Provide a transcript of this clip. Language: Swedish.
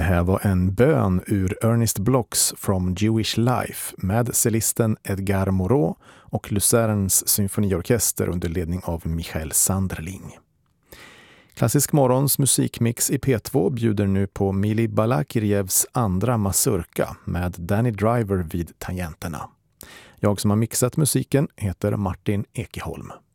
Det här var en bön ur Ernest Blochs From Jewish Life med cellisten Edgar Moreau och Lucerns symfoniorkester under ledning av Michael Sanderling. Klassisk morgons musikmix i P2 bjuder nu på Mili Balakirjevs andra mazurka med Danny Driver vid tangenterna. Jag som har mixat musiken heter Martin Ekeholm.